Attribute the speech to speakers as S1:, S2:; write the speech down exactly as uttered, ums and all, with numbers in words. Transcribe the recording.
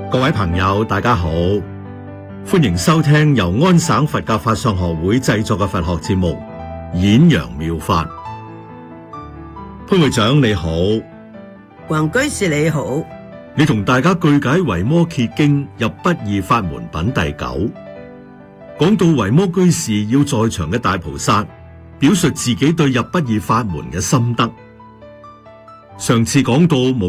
S1: 各位朋友，大家好，歡迎收聽由安省佛教法相學會製作嘅佛學節目《演揚妙法》。潘會長你好，
S2: 黃居士你好，
S1: 你同大家句解《維摩詰經》入不二法門品第九，講到維摩居士要在場嘅大菩薩表述自己對入不二法門嘅心得。上次講到無